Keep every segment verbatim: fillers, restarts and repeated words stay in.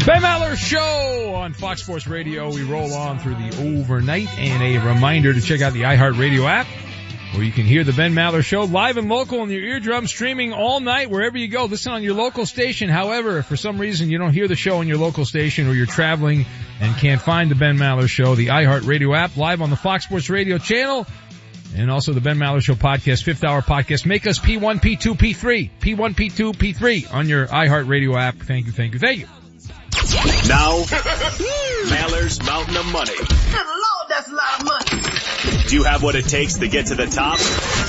Ben Maller Show on Fox Sports Radio. We roll on through the overnight, and a reminder to check out the iHeartRadio app, where you can hear the Ben Maller Show live and local in your eardrum, streaming all night wherever you go. Listen on your local station. However, if for some reason you don't hear the show on your local station, or you're traveling and can't find the Ben Maller Show, the iHeartRadio app, live on the Fox Sports Radio channel, and also the Ben Maller Show podcast, fifth hour podcast. Make us P one, P two, P three, P one, P two, P three on your iHeartRadio app. Thank you, thank you, thank you. Now, Maller's Mountain of Money. Good Lord, that's a lot of money. Do you have what it takes to get to the top?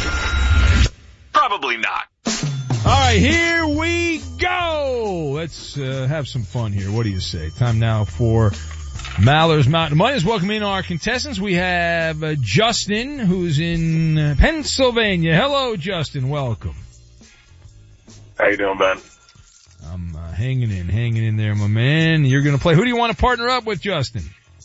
Probably not. All right, here we go. Let's uh, have some fun here. What do you say? Time now for Maller's Mountain of Money. Let's welcome in our contestants. We have uh, Justin, who's in uh, Pennsylvania. Hello, Justin. Welcome. How you doing, Ben? I'm uh, hanging in, hanging in there, my man. You're going to play. Who do you want to partner up with, Justin?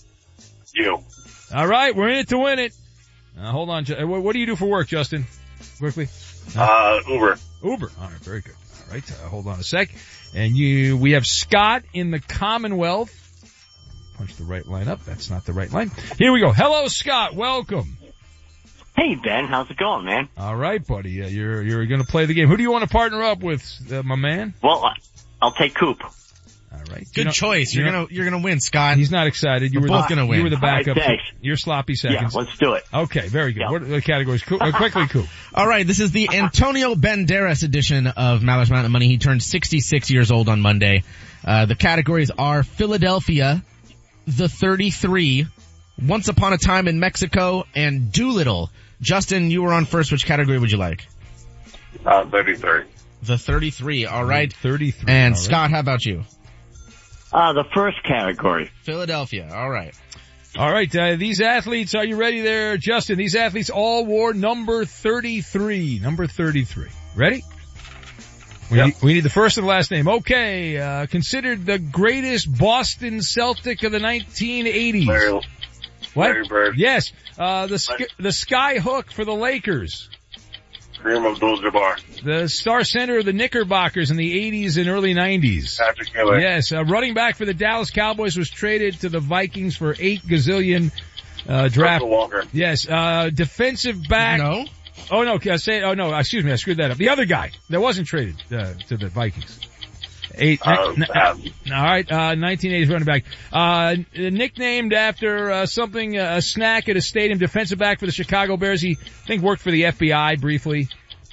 You. All right, we're in it to win it. Uh, hold on. Ju- what, what do you do for work, Justin? Quickly. Uh, Uber. Uber. All right, very good. All right, uh, hold on a sec. And you, we have Scott in the Commonwealth. Punch the right line up. That's not the right line. Here we go. Hello, Scott. Welcome. Hey, Ben. How's it going, man? All right, buddy. Uh, you're you're going to play the game. Who do you want to partner up with, uh, my man? Well, I'll take Coop. All right. Good you know, choice. You're you know, gonna you're gonna win, Scott. He's not excited. You We're were both the, gonna win. You were the backup. All right, thanks. You're sloppy Yeah, seconds. let's do it. Okay, very good. Yeah. What are the categories? Coop, uh, quickly, Coop. All right, this is the Antonio Banderas edition of Maller's Mountain of Money. He turned sixty-six years old on Monday. Uh, the categories are Philadelphia, the thirty-three, Once Upon a Time in Mexico, and Doolittle. Justin, you were on first. Which category would you like? Uh, thirty-three. The thirty-three. All right. thirty-three. And All right. Scott, how about you? Uh, the first category. Philadelphia. All right. All right, uh, these athletes, are you ready there, Justin? These athletes all wore number thirty-three. Number thirty-three. Ready? We, Yep. need, we need the first and last name. Okay, uh, considered the greatest Boston Celtic of the nineteen eighties. Larry, What? Larry Bird. Yes, uh, the sk- the sky hook for the Lakers. Kareem Abdul-Jabbar. The star center of the Knickerbockers in the eighties and early nineties. Patrick Ewing. Yes, uh, running back for the Dallas Cowboys was traded to the Vikings for eight gazillion, uh, draft. Russell Walker. Yes, uh, defensive back. No. Oh no, I say, oh no, excuse me, I screwed that up. The other guy that wasn't traded, uh, to the Vikings. Eight, Uh, n- Pass. all right, uh, nineteen eighties running back. Uh, nicknamed after, uh, something, uh, a snack at a stadium, defensive back for the Chicago Bears. He, I think, worked for the F B I briefly.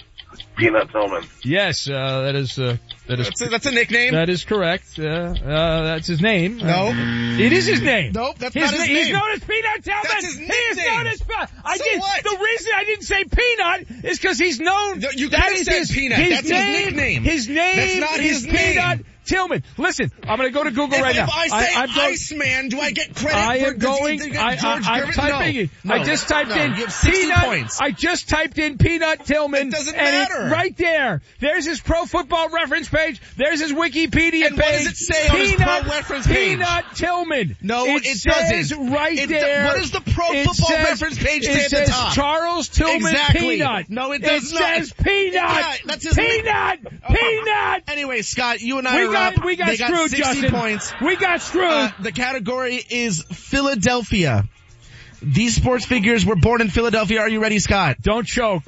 Peanut Tillman. Yes, uh, that is, uh, that is, That's a, that's a nickname. that is correct. Uh, uh, that's his name. No. Uh, it is his name. Nope, that's His not his na- name. He's known as Peanut Tillman. That's his He is nickname. known as Peanut. I So did, what? The reason I didn't say Peanut is because he's known. No, you that could've is said his, Peanut. His That's his name, nickname. His name That's not is his name. Peanut Tillman. Listen, I'm going to go to Google If, right now. if I say I'm going, Iceman, do I get credit I for am going, does he- I, George I, I'm Gervin? typing no. it. No. I just typed no. in You have sixty Peanut. points. I just typed in Peanut Tillman. It doesn't and matter. It, right there. There's his Pro Football Reference page. There's his Wikipedia And what page. does it say on his Peanut, Pro Reference page? Peanut Tillman. No, it, it says doesn't. right It- there. what does the Pro It Football says- Reference page say it at the says top? Charles Tillman Exactly. Peanut. No, it does it not. says Peanut. Yeah, that's his Peanut. Oh. Peanut. Anyway, Scott, you and I We are got, up. we got they screwed, got sixty Justin. points. We got screwed. Uh, the category is Philadelphia. These sports figures were born in Philadelphia. Are you ready, Scott? Don't choke.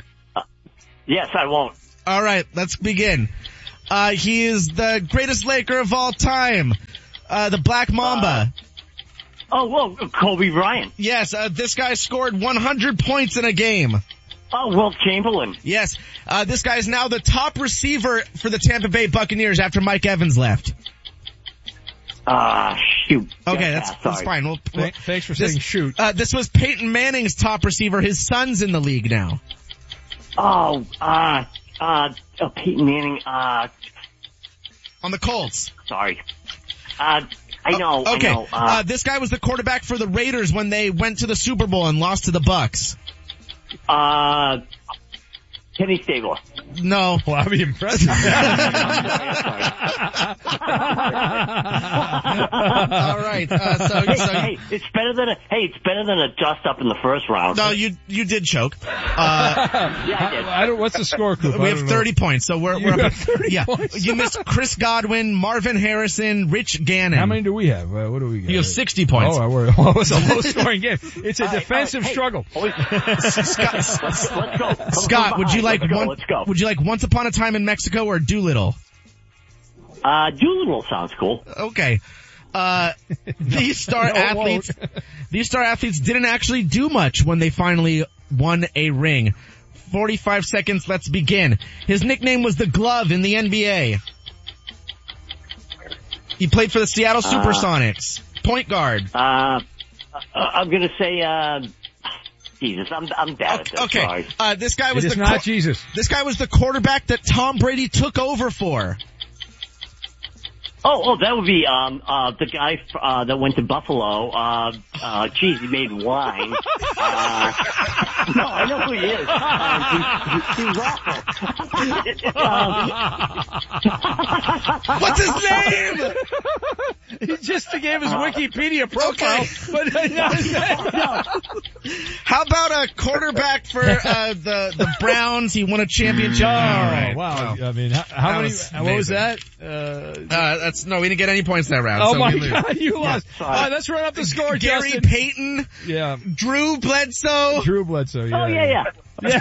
Yes, I won't. All right, let's begin. Uh, he is the greatest Laker of all time. Uh, the Black Mamba. Oh, well, Kobe Bryant. Yes, uh, this guy scored one hundred points in a game. Oh, Wilt Chamberlain. Yes, uh, this guy is now the top receiver for the Tampa Bay Buccaneers after Mike Evans left. Ah, shoot. Okay, Yeah, that's, sorry. that's fine. We'll, we'll, Th- Thanks for this- saying shoot. Uh, this was Peyton Manning's top receiver. His son's in the league now. Oh, uh, uh, uh, Peyton Manning, uh, On the Colts. sorry. Uh, I know, Oh, okay. I know. Uh, Uh, this guy was the quarterback for the Raiders when they went to the Super Bowl and lost to the Bucks. uh, Kenny Stabler. No. Well, I'll be impressed. Uh, All right. Uh, so, Hey, so hey, it's better than a hey, it's better than a dust up in the first round. no, you you did choke. Uh, Yeah, I did. I don't, what's the score, Coop? we I have don't know. thirty points, so we're You we're up. have thirty yeah, points? you missed Chris Godwin, Marvin Harrison, Rich Gannon. How many do we have? Uh, what do we got? You have sixty points. Oh, we're, well, it's a low-scoring game. It's a All right, defensive all right, hey, struggle. always- Scott, let's, let's go. Come Scott, from would you behind. like let's go, one? Let's go. Would you like Once Upon a Time in Mexico or Doolittle? Uh, Doolittle sounds cool. Okay. Uh, these star No, it athletes, won't. these star athletes didn't actually do much when they finally won a ring. forty-five seconds, let's begin. His nickname was the Glove in the N B A. He played for the Seattle Supersonics. Point guard. Uh, uh I'm gonna say, uh, Jesus, I'm, I'm bad at this. Okay, Sorry. uh, this guy was It is the not qu- Jesus. this guy was the quarterback that Tom Brady took over for. Oh, oh, that would be, um, uh, the guy, uh, that went to Buffalo. Uh, uh, geez, he made wine. Uh, no, I know who he is. Uh, he, he, he's awful. um, What's his name? He just gave his Wikipedia profile, Okay. but uh, not his name. How about a quarterback for uh, the the Browns? He won a championship. Oh, All right. wow. I mean, how, how That many, was what was that? amazing. Uh, Uh, that's no, we didn't get any points that round. oh so my we lose. God, you lost. sorry. All right, let's run up the score, Gary Justin. Payton, Yeah. Drew Bledsoe. Drew Bledsoe, yeah. oh, yeah, yeah. Yeah.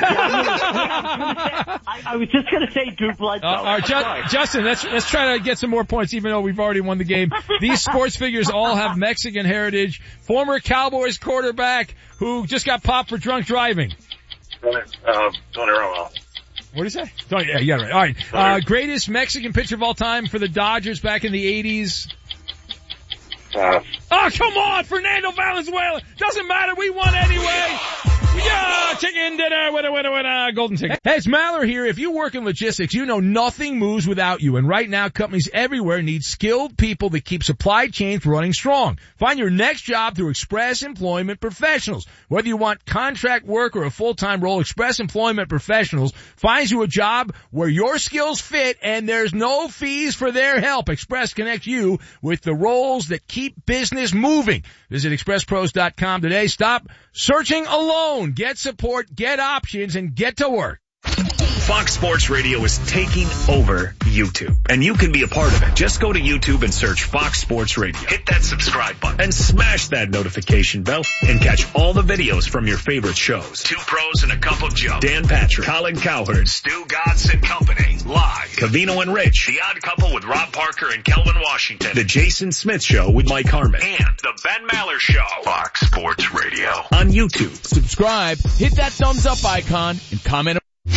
I, I was just gonna say Drew Bledsoe. Uh, all right, Ju- Sorry. Justin, let's let's try to get some more points, even though we've already won the game. These sports figures all have Mexican heritage. Former Cowboys quarterback who just got popped for drunk driving. Uh, Tony Romo. What did he say? Oh, yeah, you got it right. All right. Uh, greatest Mexican pitcher of all time for the Dodgers back in the eighties. Uh, Oh, come on, Fernando Valenzuela. Doesn't matter. We won anyway. Yeah, chicken dinner, winner, winner, winner, golden ticket. Hey, it's Maller here. If you work in logistics, you know nothing moves without you. And right now, companies everywhere need skilled people that keep supply chains running strong. Find your next job through Express Employment Professionals. Whether you want contract work or a full-time role, Express Employment Professionals finds you a job where your skills fit and there's no fees for their help. Express connects you with the roles that keep business moving. Visit express pros dot com today. Stop searching alone. Get support, get options, and get to work. Fox Sports Radio is taking over YouTube, and you can be a part of it. Just go to YouTube and search Fox Sports Radio. Hit that subscribe button and smash that notification bell and catch all the videos from your favorite shows. Two Pros and a Cup of Joe. Dan Patrick, Colin Cowherd, Stu Godson Company, live. Cavino and Rich, The Odd Couple with Rob Parker and Kelvin Washington. The Jason Smith Show with Mike Harmon. And The Ben Maller Show. Fox Sports Radio. On YouTube. Subscribe, hit that thumbs up icon, and comment.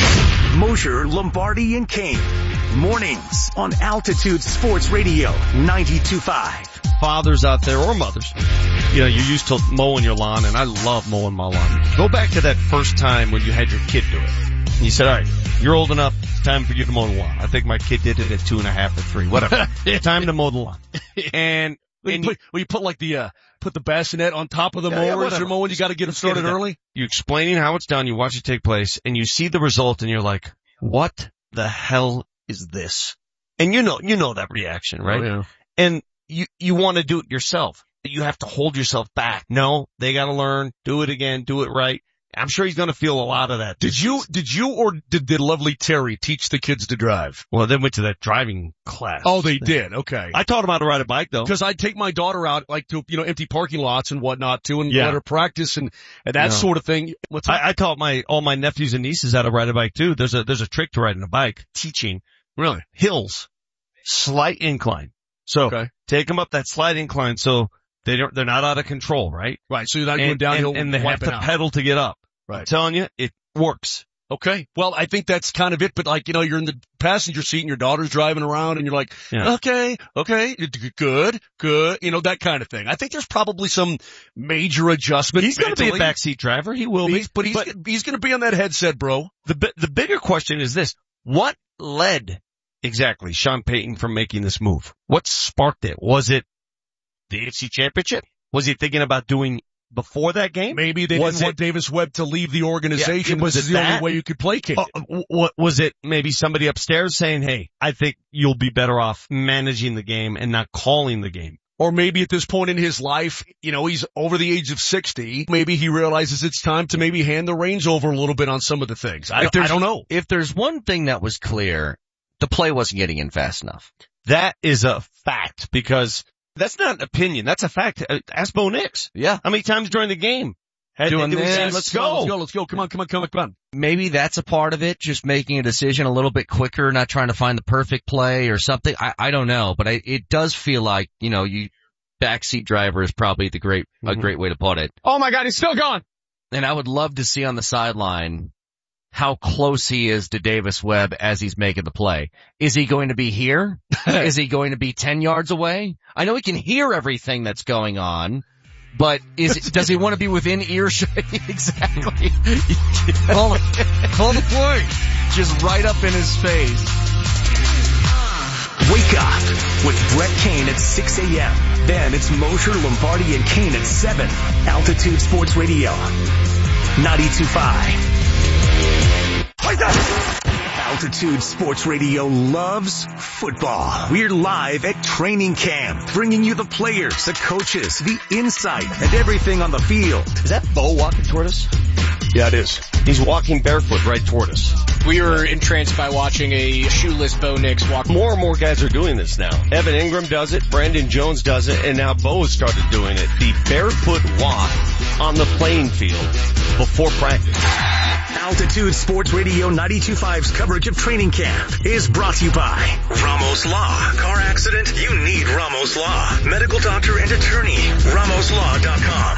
Mosher, Lombardi, and Kane. Mornings on Altitude Sports Radio ninety-two point five. Fathers out there or mothers, you know, you're used to mowing your lawn, and I love mowing my lawn. Go back to that first time when you had your kid do it. And you said, all right, you're old enough, time for you to mow the lawn. I think my kid did it at two and a half or three, whatever. Time to mow the lawn. And, Well, and you, put, well, you put like the, uh, put the bassinet on top of the Yeah, yeah, mower as whatever. you're mowing. You got to get them Let's get started it done. early. You explaining how it's done, you watch it take place, and you see the result, and you're like, what the hell is this? And you know, you know that reaction, right? Oh, yeah. And you, you want to do it yourself. You have to hold yourself back. No, they got to learn, do it again, do it right. I'm sure he's going to feel a lot of that. Did you, did you or did, did lovely Terry teach the kids to drive? Well, they went to that driving class. Oh, they did. Okay. I taught them how to ride a bike though. Because I'd take my daughter out like to, you know, empty parking lots and whatnot too and Yeah. let her practice and, and that No. sort of thing. What's that? I, I taught my, all my nephews and nieces how to ride a bike too. There's a, there's a trick to riding a bike, teaching Really? hills, slight incline. So Okay. take them up that slight incline so they don't, they're not out of control, right? Right. So you're not going And, downhill and, and they have wiping to out. pedal to get up. I'm Right. telling you, it works. Okay. Well, I think that's kind of it, but like, you know, you're in the passenger seat and your daughter's driving around and you're like, Yeah. okay, okay, good, good, you know, that kind of thing. I think there's probably some major adjustment. He's going to be a mentally. backseat driver. He will be. He's, but he's, he's going to be on that headset, bro. The bi- the bigger question is this: what led exactly Sean Payton from making this move? What sparked it? Was it the A F C Championship? Was he thinking about doing before that game? Maybe they Was didn't want it- Davis Webb to leave the organization. Yeah, was this is it the that? only way you could placate. Uh, what was it? Maybe somebody upstairs saying, "Hey, I think you'll be better off managing the game and not calling the game." Or maybe at this point in his life, you know, he's over the age of sixty. Maybe he realizes it's time to maybe hand the reins over a little bit on some of the things. I, I don't know. If there's one thing that was clear, the play wasn't getting in fast enough. That is a fact, because that's not an opinion. That's a fact. Ask Bo Nix. Yeah. How many times during the game? Had, Doing it was, this. Let's let's go. go. Let's go. Let's go. Come on, come on, come on, come on. Maybe that's a part of it, just making a decision a little bit quicker, not trying to find the perfect play or something. I, I don't know, but I, it does feel like, you know, you, backseat driver is probably the great, mm-hmm. a great way to put it. Oh my God, he's still gone. And I would love to see on the sideline how close he is to Davis Webb as he's making the play. Is he going to be here? Is he going to be ten yards away? I know he can hear everything that's going on, but is it, does he want to be within earshot? Exactly. Call, call the play. Just right up in his face. Wake up with Brett Kane at six a.m. Then it's Mosher, Lombardi, and Kane at seven. Altitude Sports Radio, ninety-two point five. Altitude Sports Radio loves football. We're live at training camp, bringing you the players, the coaches, the insight, and everything on the field. Is that Bo walking toward us? Yeah, it is. He's walking barefoot right toward us. We were entranced by watching a shoeless Bo Nix walk. More and more guys are doing this now. Evan Ingram does it, Brandon Jones does it, and now Bo has started doing it. The barefoot walk on the playing field before practice. Altitude Sports Radio ninety-two point five's coverage of training camp is brought to you by Ramos Law. Car accident? You need Ramos Law. Medical doctor and attorney. Ramos Law dot com.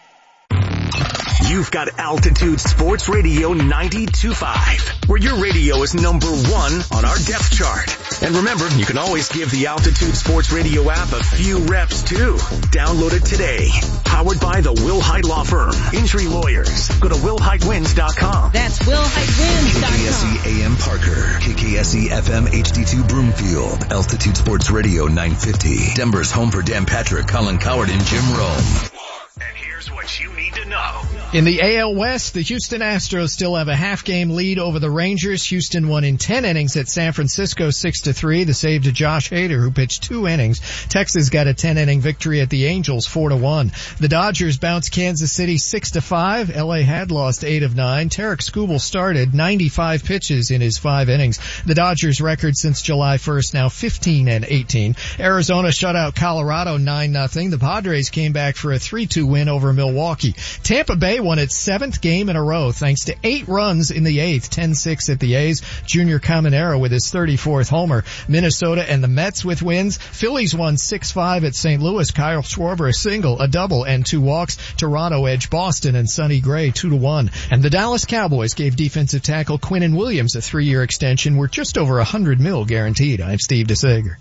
You've got Altitude Sports Radio ninety-two point five, where your radio is number one on our depth chart. And remember, you can always give the Altitude Sports Radio app a few reps too. Download it today. Powered by the Will Height Law Firm. Injury lawyers. Go to will height wins dot com. That's will height wins dot com. K K S E A M Parker. K K S E F M H D two Broomfield. Altitude Sports Radio nine fifty. Denver's home for Dan Patrick, Colin Coward, and Jim Rome. And here's what you need to know. In the A L West, the Houston Astros still have a half-game lead over the Rangers. Houston won in ten innings at San Francisco six to three. The save to Josh Hader, who pitched two innings. Texas got a ten-inning victory at the Angels four to one. The Dodgers bounced Kansas City six to five. L A had lost eight of nine. Tarek Skubal started ninety-five pitches in his five innings. The Dodgers' record since July first now fifteen and eighteen. Arizona shut out Colorado nine nothing. The Padres came back for a three two win over Milwaukee. Tampa Bay won its seventh game in a row thanks to eight runs in the eighth, ten six at the A's. Junior Caminero with his thirty-fourth homer. Minnesota and the Mets with wins. Phillies won six five at Saint Louis. Kyle Schwarber a single, a double, and two walks. Toronto edged Boston and Sonny Gray two to one. And the Dallas Cowboys gave defensive tackle Quinnen Williams a three-year extension worth just over a hundred mil guaranteed. I'm Steve DeSager.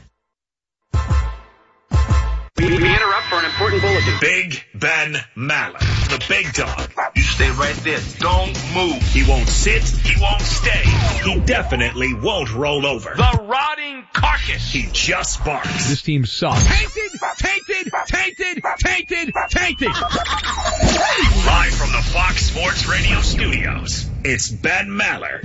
We interrupt for an important bulletin. Big Ben Maller, the big dog. You stay right there. Don't move. He won't sit. He won't stay. He definitely won't roll over. The rotting carcass. He just barks. This team sucks. Tainted, tainted, tainted, tainted, tainted. Live from the Fox Sports Radio studios, it's Ben Maller.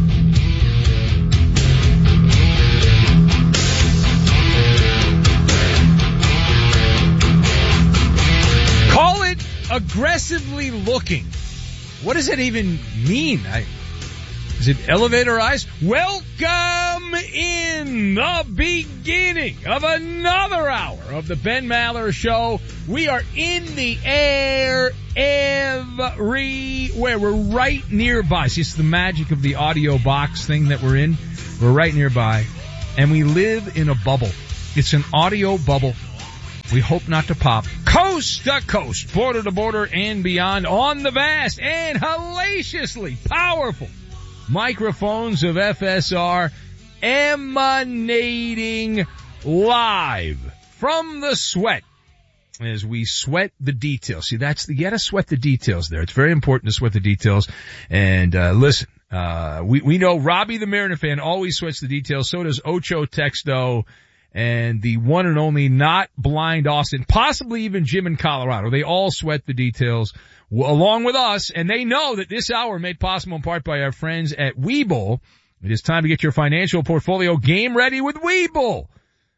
Call it aggressively looking. What does that even mean? I, is it elevator eyes? Welcome in the beginning of another hour of the Ben Maller Show. We are in the air everywhere. We're right nearby. See, it's the magic of the audio box thing that we're in. We're right nearby. And we live in a bubble. It's an audio bubble. We hope not to pop. Coast to coast, border to border, and beyond on the vast and hellaciously powerful microphones of F S R, emanating live from the sweat as we sweat the details. See, that's the, you gotta sweat the details there. It's very important to sweat the details. And, uh, listen, uh, we, we know Robbie the Mariner fan always sweats the details. So does Ocho Texto. And the one and only not blind Austin, possibly even Jim in Colorado. They all sweat the details along with us, and they know that this hour made possible in part by our friends at Webull. It is time to get your financial portfolio game ready with Webull.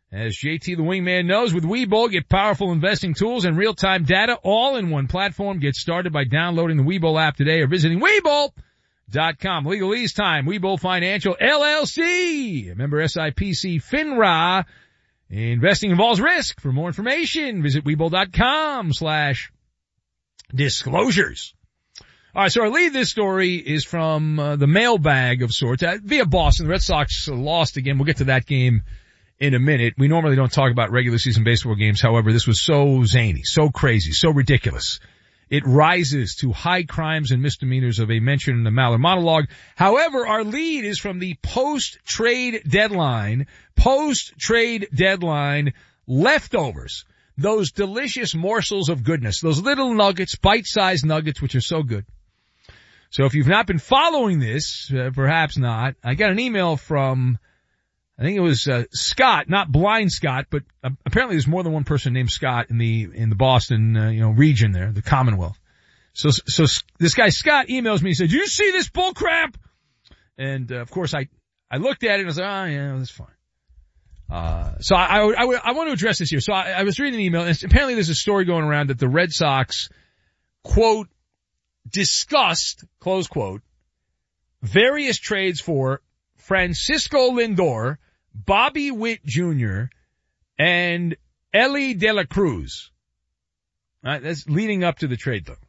As J T the Wingman knows, with Webull, get powerful investing tools and real-time data all in one platform. Get started by downloading the Webull app today or visiting Webull dot com. Legalese time. Webull Financial L L C. Member S I P C FINRA. Investing involves risk. For more information, visit Webull dot com slash disclosures. All right, so our lead this story is from uh, the mailbag of sorts. Uh, via Boston, the Red Sox lost again. We'll get to that game in a minute. We normally don't talk about regular season baseball games. However, this was so zany, so crazy, so ridiculous. It rises to high crimes and misdemeanors of a mention in the Maller monologue. However, our lead is from the post-trade deadline, post-trade deadline leftovers. Those delicious morsels of goodness, those little nuggets, bite-sized nuggets, which are so good. So if you've not been following this, uh, perhaps not, I got an email from, I think it was uh, Scott, not Blind Scott, but uh, apparently there's more than one person named Scott in the in the Boston uh, you know region there, the Commonwealth. So so this guy Scott emails me and said, "Do you see this bull crap?" And uh, of course I I looked at it and I was like, "Oh yeah, that's fine." Uh so I I, I, I want to address this here. So I, I was reading an email and apparently there's a story going around that the Red Sox quote discussed close quote various trades for Francisco Lindor, Bobby Witt Junior, and Elly De La Cruz. All right, that's leading up to the trade, though.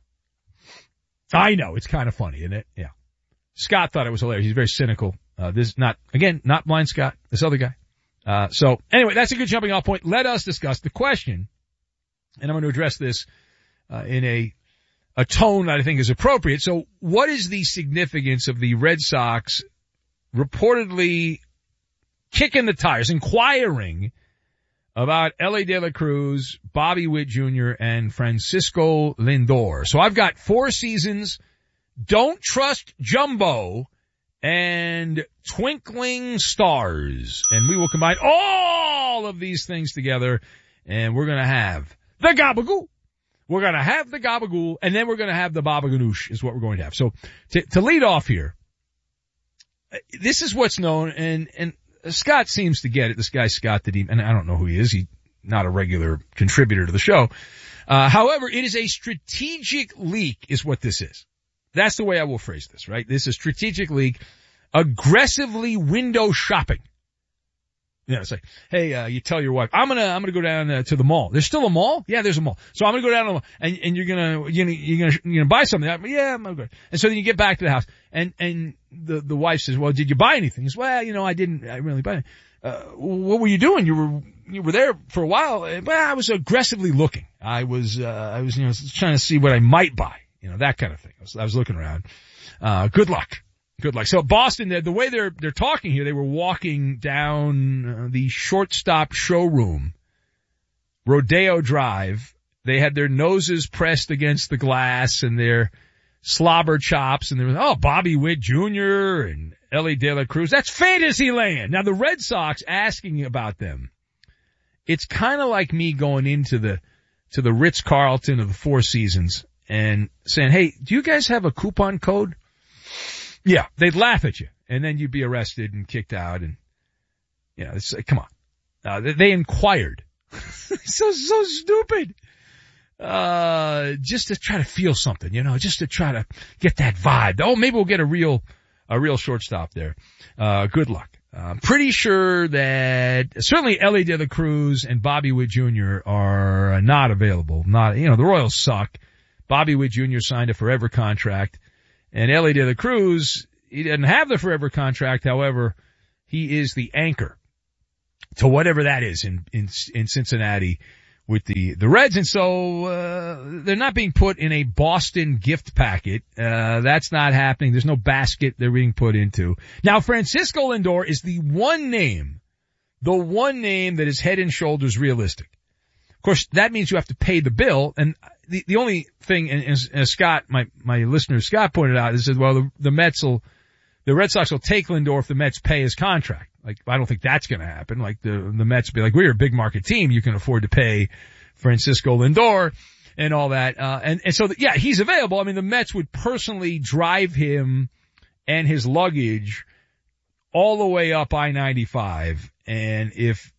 I know, it's kind of funny, isn't it? Yeah. Scott thought it was hilarious. He's very cynical. Uh, this not, again, not Blind Scott, this other guy. Uh, so anyway, that's a good jumping off point. Let us discuss the question, and I'm going to address this, uh, in a, a tone that I think is appropriate. So what is the significance of the Red Sox reportedly kicking the tires, inquiring about Elly De La Cruz, Bobby Witt Junior, and Francisco Lindor? So I've got four seasons, Don't Trust Jumbo, and Twinkling Stars. And we will combine all of these things together, and we're going to have the Gabagool. We're going to have the Gabagool, and then we're going to have the Baba Ganoush is what we're going to have. So to, to lead off here, this is what's known, and, and Scott seems to get it. This guy Scott that he, and I don't know who he is. He's not a regular contributor to the show. Uh, however, it is a strategic leak is what this is. That's the way I will phrase this, right? This is strategic leak, aggressively window shopping. You know, it's like, hey, uh, you tell your wife, I'm gonna, I'm gonna go down uh, to the mall. There's still a mall? Yeah, there's a mall. So I'm gonna go down to the mall, and, and you're gonna, you're gonna, you're gonna, you're gonna buy something. I'm, yeah, I'm gonna. And so then you get back to the house, and, and the, the wife says, well, did you buy anything? He says, well, you know, I didn't, I really buy anything. Uh, what were you doing? You were, you were there for a while. Well, I was aggressively looking. I was, uh, I was, you know, trying to see what I might buy. You know, that kind of thing. I was, I was looking around. Uh, good luck. Good luck. So Boston, the way they're, they're talking here, they were walking down uh, the shortstop showroom, Rodeo Drive. They had their noses pressed against the glass and their slobber chops, and they were, oh, Bobby Witt Junior and Elly De La Cruz. That's fantasy land. Now the Red Sox asking about them. It's kind of like me going into the, to the Ritz-Carlton of the Four Seasons and saying, hey, do you guys have a coupon code? Yeah, they'd laugh at you, and then you'd be arrested and kicked out, and, you know, it's like, come on. Uh, they, they inquired. so, so stupid. Uh, just to try to feel something, you know, just to try to get that vibe. Oh, maybe we'll get a real, a real shortstop there. Uh, good luck. I'm pretty sure that certainly Elly De La Cruz and Bobby Witt Junior are not available. Not, you know, the Royals suck. Bobby Witt Junior signed a forever contract. And Elly De La Cruz, he doesn't have the forever contract. However, he is the anchor to whatever that is in, in, in Cincinnati with the, the Reds. And so, uh, they're not being put in a Boston gift packet. Uh, that's not happening. There's no basket they're being put into. Now, Francisco Lindor is the one name, the one name that is head and shoulders realistic. Of course, that means you have to pay the bill, and the, the only thing, and as, as Scott, my, my listener Scott pointed out, is that, well, the, the Mets will, the Red Sox will take Lindor if the Mets pay his contract. Like, I don't think that's gonna happen. Like, the, the Mets will be like, we're a big market team, you can afford to pay Francisco Lindor, and all that, uh, and, and so, the, yeah, he's available. I mean, the Mets would personally drive him and his luggage all the way up I ninety-five, and if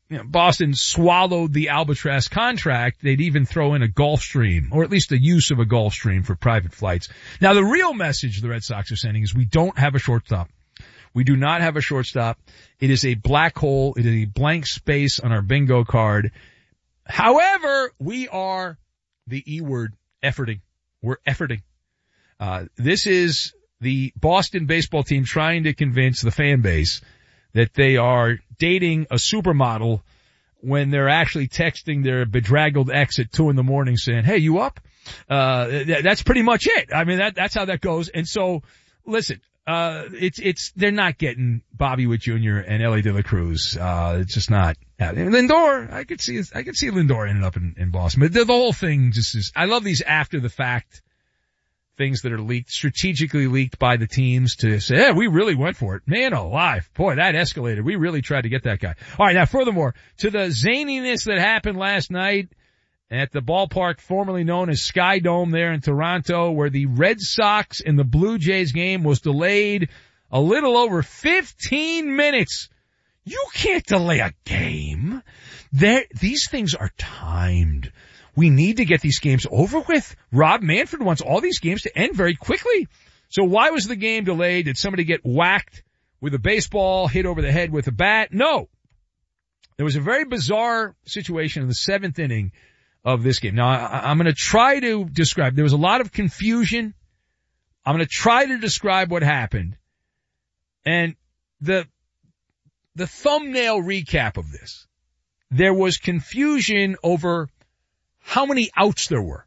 you know, Boston swallowed the Albatross contract, they'd even throw in a Gulfstream, or at least the use of a Gulfstream for private flights. Now, the real message the Red Sox are sending is we don't have a shortstop. We do not have a shortstop. It is a black hole. It is a blank space on our bingo card. However, we are the E word, efforting. We're efforting. Uh, this is the Boston baseball team trying to convince the fan base that they are dating a supermodel when they're actually texting their bedraggled ex at two in the morning saying, hey, you up? Uh, th- that's pretty much it. I mean, that, that's how that goes. And so, listen, uh, it's, it's, they're not getting Bobby Witt Junior and Ellie De La Cruz. Uh, it's just not happening. Lindor, I could see, I could see Lindor ending up in, in Boston. But the, the whole thing just is, I love these after the fact things that are leaked, strategically leaked by the teams to say, hey, we really went for it. Man alive. Boy, that escalated. We really tried to get that guy. All right, now furthermore, to the zaniness that happened last night at the ballpark formerly known as Sky Dome there in Toronto, where the Red Sox and the Blue Jays game was delayed a little over fifteen minutes. You can't delay a game. There, these things are timed. We need to get these games over with. Rob Manfred wants all these games to end very quickly. So why was the game delayed? Did somebody get whacked with a baseball, hit over the head with a bat? No. There was a very bizarre situation in the seventh inning of this game. Now, I, I'm going to try to describe. There was a lot of confusion. I'm going to try to describe what happened. And the, the thumbnail recap of this, there was confusion over how many outs there were.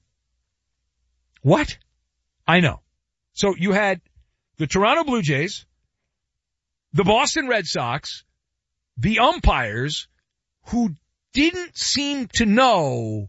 What? I know. So you had the Toronto Blue Jays, the Boston Red Sox, the umpires who didn't seem to know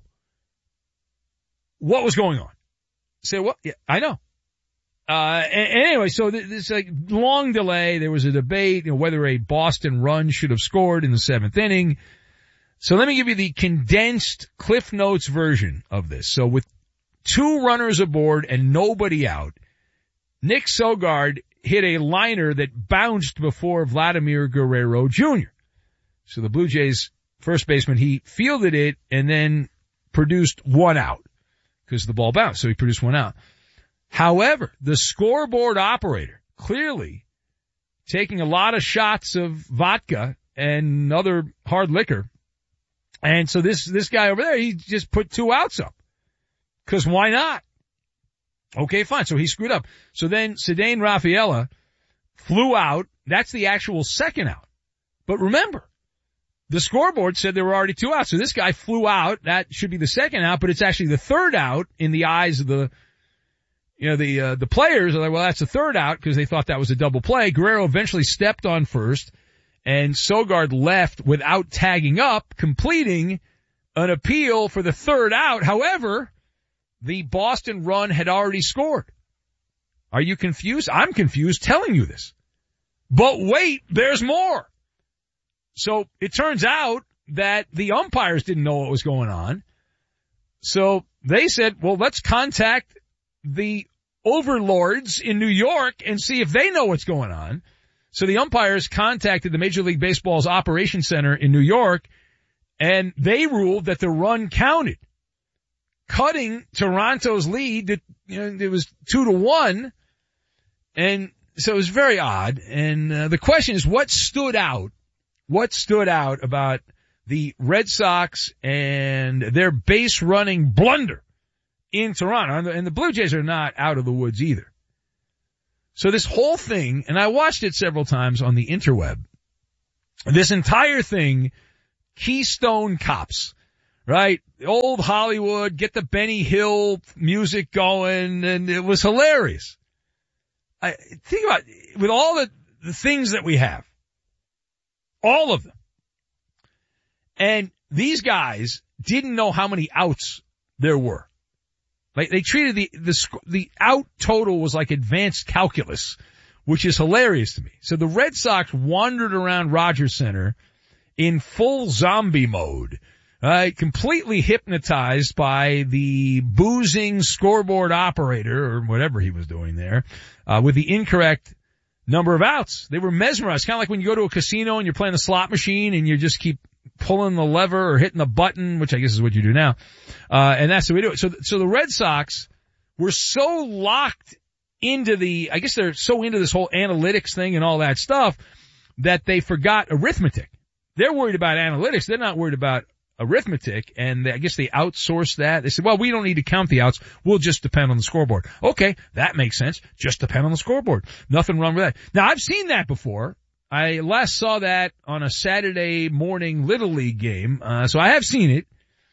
what was going on. Say what? Yeah, I know. Uh, and, and anyway, so this like long delay. There was a debate, you know, whether a Boston run should have scored in the seventh inning. So let me give you the condensed Cliff Notes version of this. So with two runners aboard and nobody out, Nick Sogard hit a liner that bounced before Vladimir Guerrero Junior So the Blue Jays first baseman, he fielded it and then produced one out because the ball bounced. So he produced one out. However, the scoreboard operator clearly taking a lot of shots of vodka and other hard liquor. And so this, this guy over there, he just put two outs up. Cause why not? Okay, fine. So he screwed up. So then Ceddanne Rafaela flew out. That's the actual second out. But remember, the scoreboard said there were already two outs. So this guy flew out. That should be the second out, but it's actually the third out in the eyes of the, you know, the, uh, the players are like, well, that's the third out because they thought that was a double play. Guerrero eventually stepped on first. And Sogard left without tagging up, completing an appeal for the third out. However, the Boston run had already scored. Are you confused? I'm confused telling you this. But wait, there's more. So it turns out that the umpires didn't know what was going on. So they said, well, let's contact the overlords in New York and see if they know what's going on. So the umpires contacted the Major League Baseball's Operations Center in New York, and they ruled that the run counted, cutting Toronto's lead. To, you know, it was two to one, and so it was very odd. And uh, the question is, what stood out? What stood out about the Red Sox and their base running blunder in Toronto? And the, and the Blue Jays are not out of the woods either. So this whole thing, and I watched it several times on the interweb, this entire thing, Keystone Cops, right? Old Hollywood, get the Benny Hill music going, and it was hilarious. I think about it, with all the, the things that we have, all of them, and these guys didn't know how many outs there were. Like they treated the, the, the out total was like advanced calculus, which is hilarious to me. So the Red Sox wandered around Rogers Center in full zombie mode, right? Completely hypnotized by the boozing scoreboard operator or whatever he was doing there, uh, with the incorrect number of outs. They were mesmerized. Kind of like when you go to a casino and you're playing the slot machine and you just keep pulling the lever or hitting the button, which I guess is what you do now. Uh, and that's the way to do it. So, so the Red Sox were so locked into the, I guess they're so into this whole analytics thing and all that stuff that they forgot arithmetic. They're worried about analytics. They're not worried about arithmetic. And they, I guess they outsourced that. They said, well, we don't need to count the outs. We'll just depend on the scoreboard. Okay. That makes sense. Just depend on the scoreboard. Nothing wrong with that. Now, I've seen that before. I last saw that on a Saturday morning Little League game. Uh, so I have seen it.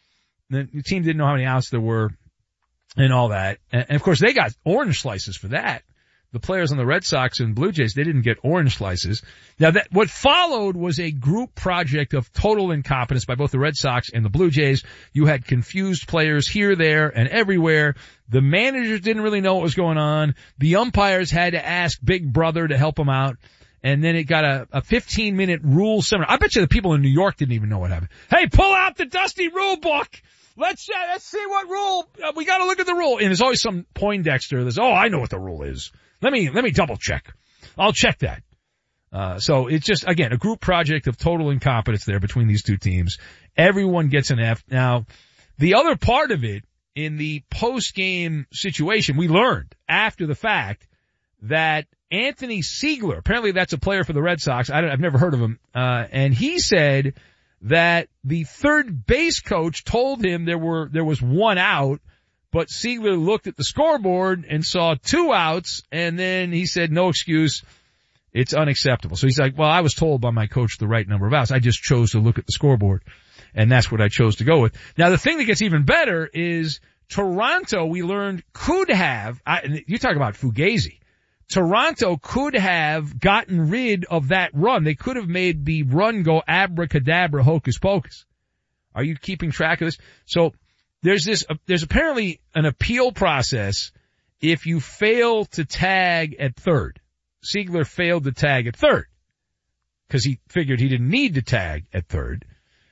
The team didn't know how many outs there were and all that. And, and of course they got orange slices for that. The players on the Red Sox and Blue Jays, they didn't get orange slices. Now that, what followed was a group project of total incompetence by both the Red Sox and the Blue Jays. You had confused players here, there, and everywhere. The managers didn't really know what was going on. The umpires had to ask Big Brother to help them out. And then it got a, a fifteen minute rule seminar. I bet you the people in New York didn't even know what happened. Hey, pull out the dusty rule book. Let's, uh, let's see what rule, uh, we gotta look at the rule. And there's always some Poindexter that's, oh, I know what the rule is. Let me, let me double check. I'll check that. Uh, so it's just, again, a group project of total incompetence there between these two teams. Everyone gets an F. Now, the other part of it, in the post-game situation, we learned after the fact that Anthony Siegler, apparently that's a player for the Red Sox. I don't, I've never heard of him. Uh, and he said that the third base coach told him there were, there was one out, but Siegler looked at the scoreboard and saw two outs, and then he said, no excuse, it's unacceptable. So he's like, well, I was told by my coach the right number of outs. I just chose to look at the scoreboard, and that's what I chose to go with. Now, the thing that gets even better is Toronto, we learned, could have, I, you talk about Fugazi. Toronto could have gotten rid of that run. They could have made the run go abracadabra, hocus pocus. Are you keeping track of this? So there's this, uh, there's apparently an appeal process if you fail to tag at third. Siegler failed to tag at third because he figured he didn't need to tag at third.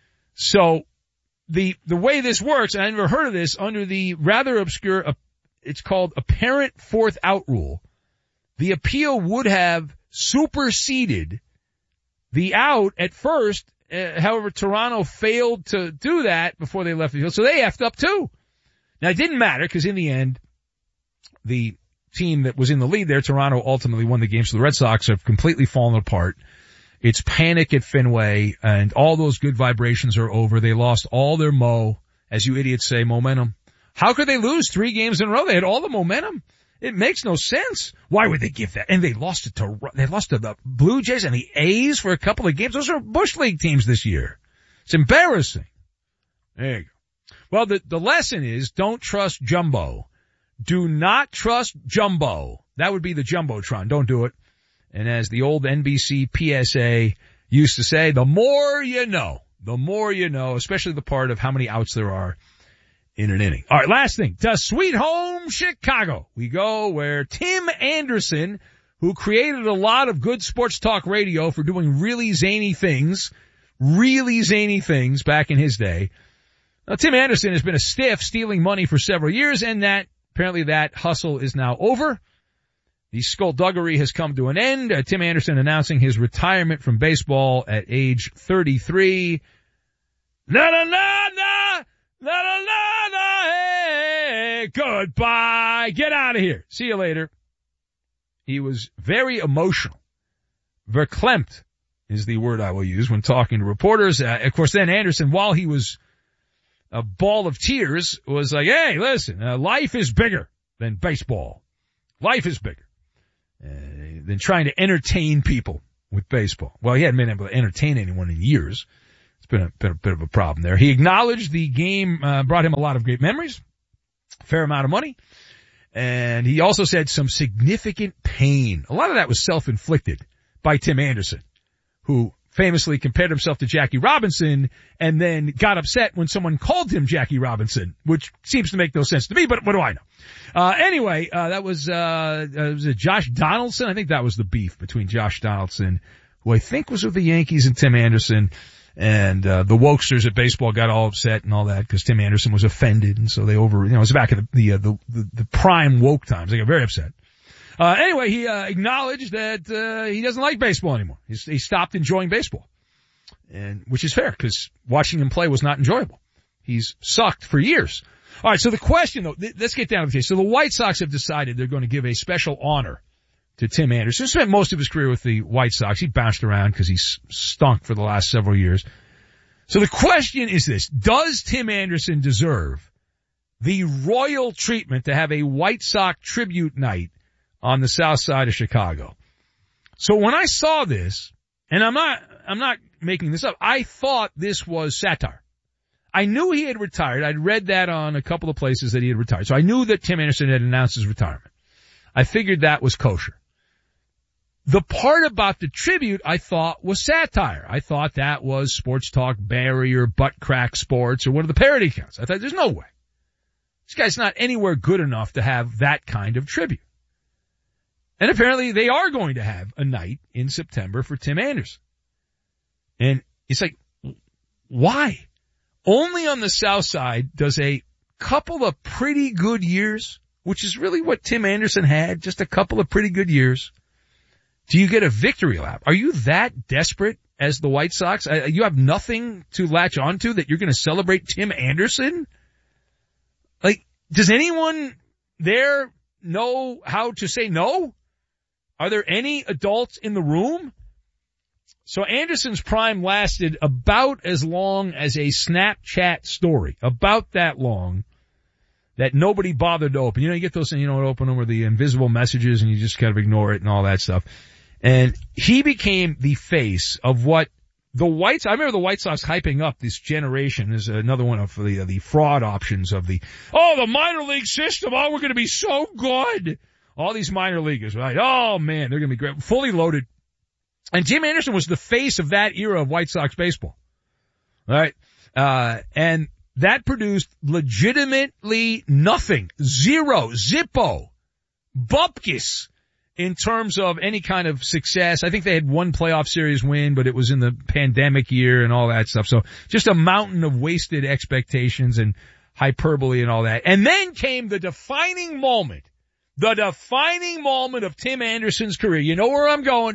So the, the way this works, and I never heard of this, under the rather obscure, uh, it's called apparent fourth out rule. The appeal would have superseded the out at first. Uh, however, Toronto failed to do that before they left the field, so they effed up too. Now, it didn't matter because in the end, the team that was in the lead there, Toronto, ultimately won the game, so the Red Sox have completely fallen apart. It's panic at Fenway, and all those good vibrations are over. They lost all their mo, as you idiots say, momentum. How could they lose three games in a row? They had all the momentum. It makes no sense. Why would they give that? And they lost it to, they lost to the Blue Jays and the A's for a couple of games. Those are Bush League teams this year. It's embarrassing. There you go. Well, the, the lesson is don't trust Jumbo. Do not trust Jumbo. That would be the Jumbotron. Don't do it. And as the old N B C P S A used to say, the more you know, the more you know, especially the part of how many outs there are in an inning. All right, last thing. To Sweet Home Chicago. We go where Tim Anderson, who created a lot of good sports talk radio for doing really zany things, really zany things back in his day. Now, Tim Anderson has been a stiff stealing money for several years, and that, apparently that hustle is now over. The skullduggery has come to an end. Uh, Tim Anderson announcing his retirement from baseball at age thirty-three. Na na na na! La la la la, hey, goodbye. Get out of here. See you later. He was very emotional. Verklempt is the word I will use when talking to reporters. Uh, of course, then Anderson, while he was a ball of tears, was like, hey, listen, uh, life is bigger than baseball. Life is bigger uh, than trying to entertain people with baseball. Well, he hadn't been able to entertain anyone in years. It's been a, been a bit of a problem there. He acknowledged the game uh, brought him a lot of great memories, a fair amount of money, and he also said some significant pain. A lot of that was self-inflicted by Tim Anderson, who famously compared himself to Jackie Robinson and then got upset when someone called him Jackie Robinson, which seems to make no sense to me, but what do I know? Uh, anyway, uh, that was, uh, uh, was it Josh Donaldson? I think that was the beef between Josh Donaldson, who I think was with the Yankees, and Tim Anderson. And, uh, the wokesters at baseball got all upset and all that because Tim Anderson was offended. And so they over, you know, it was back in the, the, uh, the, the, the prime woke times. They got very upset. Uh, anyway, he, uh, acknowledged that, uh, he doesn't like baseball anymore. He's, he stopped enjoying baseball. and which is fair because watching him play was not enjoyable. He's sucked for years. All right, so the question, though, th- let's get down to the case. So the White Sox have decided they're going to give a special honor to Tim Anderson. He spent most of his career with the White Sox. He bounced around because he's stunk for the last several years. So the question is this: does Tim Anderson deserve the royal treatment to have a White Sox tribute night on the south side of Chicago? So when I saw this, and I'm not, I'm not making this up, I thought this was satire. I knew he had retired. I'd read that on a couple of places that he had retired. So I knew that Tim Anderson had announced his retirement. I figured that was kosher. The part about the tribute I thought was satire. I thought that was Sports Talk Barry or Butt Crack Sports or one of the parody accounts. I thought there's no way. This guy's not anywhere good enough to have that kind of tribute. And apparently they are going to have a night in September for Tim Anderson. And it's like, why? Only on the south side does a couple of pretty good years, which is really what Tim Anderson had, just a couple of pretty good years, do you get a victory lap? Are you that desperate as the White Sox? Uh, you have nothing to latch onto that you're going to celebrate Tim Anderson? Like, does anyone there know how to say no? Are there any adults in the room? So Anderson's prime lasted about as long as a Snapchat story, about that long, that nobody bothered to open. You know, you get those, you know, open them with the invisible messages and you just kind of ignore it and all that stuff. And he became the face of what the White Sox, I remember the White Sox hyping up this generation. There's another one of the, the fraud options of the, oh, the minor league system. Oh, we're going to be so good. All these minor leaguers, right? Oh man, they're going to be great. Fully loaded. And Tim Anderson was the face of that era of White Sox baseball. All right. Uh, and that produced legitimately nothing. Zero. Zippo. Bupkis in terms of any kind of success. I think they had one playoff series win, but it was in the pandemic year and all that stuff. So just a mountain of wasted expectations and hyperbole and all that. And then came the defining moment. The defining moment of Tim Anderson's career. You know where I'm going.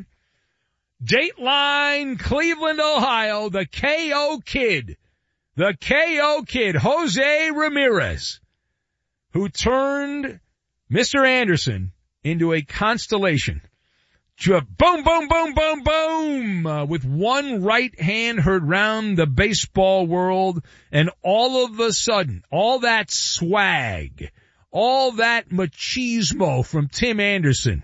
Dateline, Cleveland, Ohio, the K O Kid. The K O Kid, Jose Ramirez, who turned Mister Anderson into a constellation. Boom, boom, boom, boom, boom. Uh, with one right hand heard round the baseball world, and all of a sudden, all that swag, all that machismo from Tim Anderson,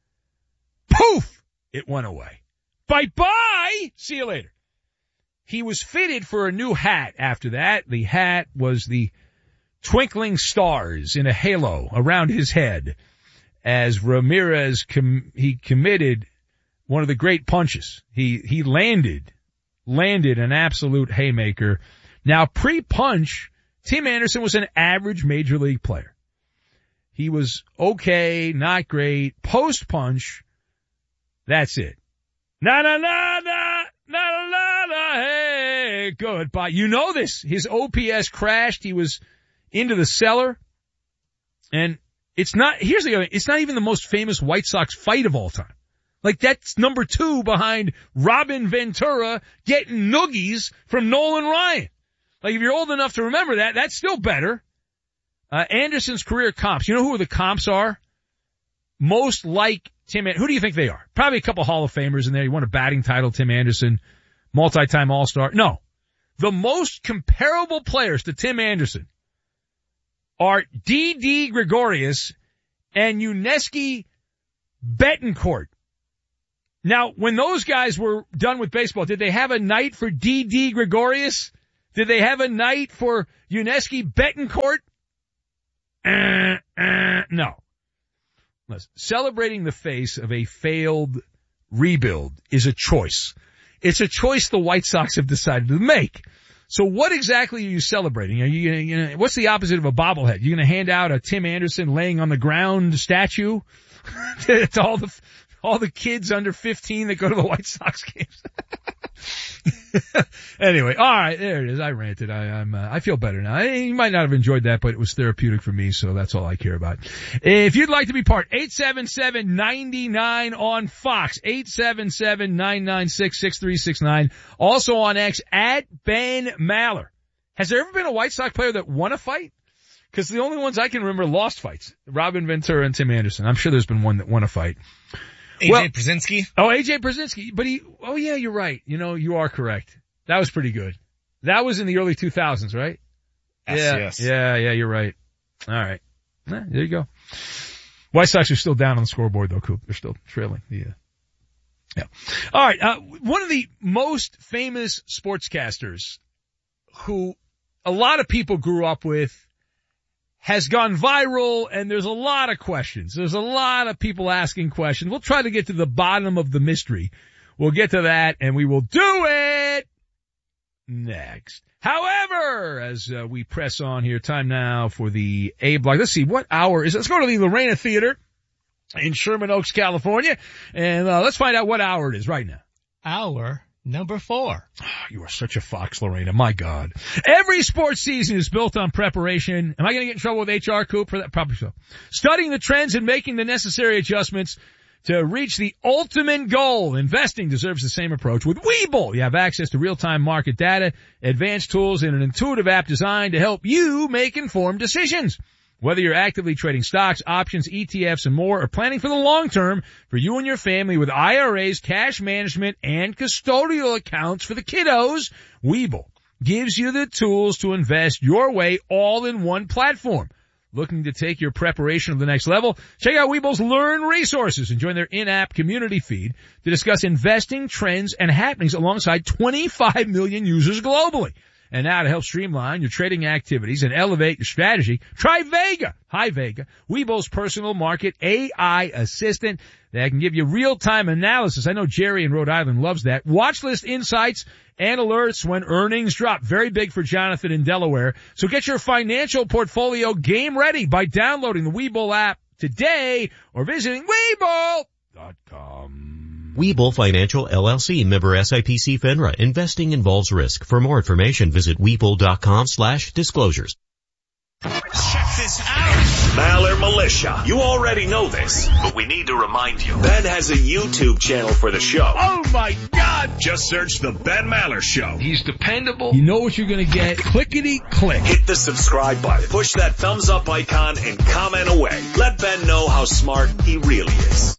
poof, it went away. Bye-bye. See you later. He was fitted for a new hat after that. The hat was the twinkling stars in a halo around his head as Ramirez, com- he committed one of the great punches. He, he landed, landed an absolute haymaker. Now, pre-punch, Tim Anderson was an average major league player. He was okay, not great. Post-punch, that's it. Na na na na na na na hey goodbye. You know this. His O P S crashed. He was into the cellar. And it's not, here's the other thing, it's not even the most famous White Sox fight of all time. Like that's number two behind Robin Ventura getting noogies from Nolan Ryan. Like if you're old enough to remember that, that's still better. Uh, Anderson's career comps. You know who the comps are? Most like Tim, who do you think they are? Probably a couple Hall of Famers in there. You won a batting title, Tim Anderson, multi-time All-Star. No. The most comparable players to Tim Anderson are Didi Gregorius and Yuniesky Betancourt. Now, when those guys were done with baseball, did they have a night for Didi Gregorius? Did they have a night for Yuniesky Betancourt? Uh, uh, no. Listen, celebrating the face of a failed rebuild is a choice. It's a choice the White Sox have decided to make. So what exactly are you celebrating? Are you, you know, what's the opposite of a bobblehead? You're going to hand out a Tim Anderson laying on the ground statue to all the all the kids under fifteen that go to the White Sox games? Anyway, all right, there it is. I ranted. I, I'm, uh, I feel better now. I, you might not have enjoyed that, but it was therapeutic for me, so that's all I care about. If you'd like to be part, eight seven seven, nine nine on Fox, eight seven seven, nine nine six, six three six nine. Also on X, at Ben Maller. Has there ever been a White Sox player that won a fight? Because the only ones I can remember lost fights. Robin Ventura and Tim Anderson. I'm sure there's been one that won a fight. A J well, Brzezinski? Oh, A J Brzezinski. But he, oh yeah, you're right. You know, you are correct. That was pretty good. That was in the early two thousands, right? Yes, yeah, yes. yeah, yeah, you're right. All right. Eh, there you go. White Sox are still down on the scoreboard though, Coop. They're still trailing. Yeah. Yeah. All right. Uh, one of the most famous sportscasters who a lot of people grew up with has gone viral, and there's a lot of questions. There's a lot of people asking questions. We'll try to get to the bottom of the mystery. We'll get to that, and we will do it next. However, as uh, we press on here, time now for the A block. Let's see, what hour is it? Let's go to the Lorena Theater in Sherman Oaks, California, and uh, let's find out what hour it is right now. Hour number four. Oh, you are such a fox, Lorena. My God. Every sports season is built on preparation. Am I going to get in trouble with H R, Coop, for that? Probably so. Studying the trends and making the necessary adjustments to reach the ultimate goal. Investing deserves the same approach with Webull. You have access to real-time market data, advanced tools, and an intuitive app designed to help you make informed decisions. Whether you're actively trading stocks, options, E T Fs, and more, or planning for the long term for you and your family with I R As, cash management, and custodial accounts for the kiddos, Webull gives you the tools to invest your way all in one platform. Looking to take your preparation to the next level? Check out Webull's Learn resources and join their in-app community feed to discuss investing trends and happenings alongside twenty-five million users globally. And now to help streamline your trading activities and elevate your strategy, try Vega. Hi, Vega. Webull's personal market A I assistant that can give you real-time analysis. I know Jerry in Rhode Island loves that. Watch list insights and alerts when earnings drop. Very big for Jonathan in Delaware. So get your financial portfolio game ready by downloading the Webull app today or visiting Webull dot com. Webull Financial L L C, member S I P C FINRA. Investing involves risk. For more information, visit Webull.com slash disclosures. Check this out. Maller Militia. You already know this, but we need to remind you. Ben has a YouTube channel for the show. Oh my God. Just search The Ben Maller Show. He's dependable. You know what you're going to get. Clickety click. Hit the subscribe button. Push that thumbs up icon and comment away. Let Ben know how smart he really is.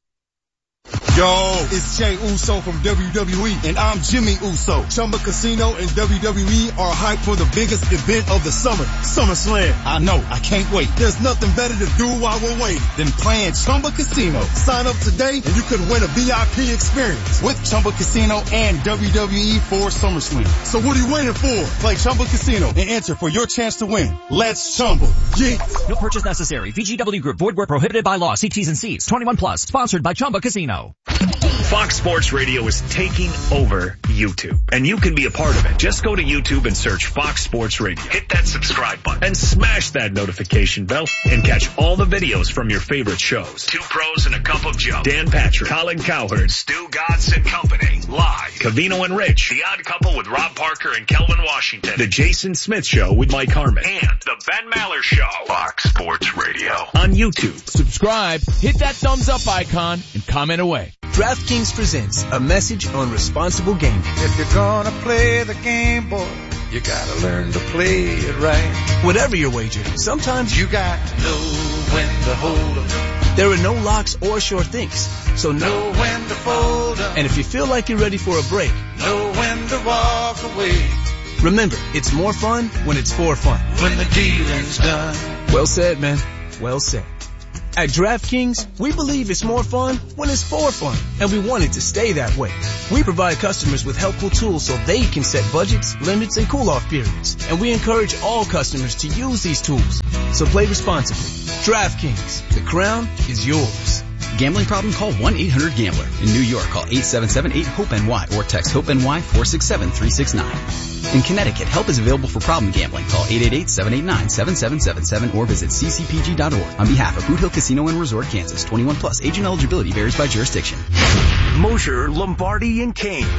Yo, it's Jay Uso from W W E, and I'm Jimmy Uso. Chumba Casino and W W E are hyped for the biggest event of the summer, SummerSlam. I know, I can't wait. There's nothing better to do while we're waiting than playing Chumba Casino. Sign up today and you could win a V I P experience with Chumba Casino and W W E for SummerSlam. So what are you waiting for? Play Chumba Casino and enter for your chance to win. Let's Chumba. Yeah. No purchase necessary. V G W Group. Void where prohibited by law. See T's and C's. twenty-one plus. Sponsored by Chumba Casino. Fox Sports Radio is taking over YouTube, and you can be a part of it. Just go to YouTube and search Fox Sports Radio. Hit that subscribe button and smash that notification bell and catch all the videos from your favorite shows. Two Pros and a Cup of Joe. Dan Patrick, Colin Cowherd, Stu Godson and Company. Live. Cavino and Rich. The Odd Couple with Rob Parker and Kelvin Washington. The Jason Smith Show with Mike Harmon. And The Ben Maller Show. Fox Sports Radio. On YouTube. Subscribe, hit that thumbs up icon, and comment away. DraftKings presents a message on responsible gaming. If you're gonna play the game, boy, you gotta learn to play it right. Whatever your wager, sometimes you got to know when to hold 'em. There are no locks or sure things, so know, know when to fold 'em. And if you feel like you're ready for a break, know when to walk away. Remember, it's more fun when it's for fun. When the dealing's done. Well said, man. Well said. At DraftKings, we believe it's more fun when it's for fun, and we want it to stay that way. We provide customers with helpful tools so they can set budgets, limits, and cool-off periods, and we encourage all customers to use these tools. So play responsibly. DraftKings, the crown is yours. Gambling problem? Call one eight hundred gambler. In New York, call eight seven seven eight hope N Y or text HOPE-NY four six seven three six nine. In Connecticut, help is available for problem gambling. Call eight eight eight seven eight nine seven seven seven seven or visit c c p g dot org. On behalf of Boot Hill Casino and Resort, Kansas, twenty-one plus. Agent eligibility varies by jurisdiction. Mosher, Lombardi, and Kane.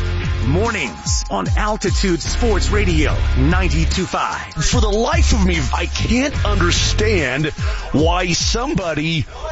mornings on Altitude Sports Radio ninety-two point five. For the life of me, I can't understand why somebody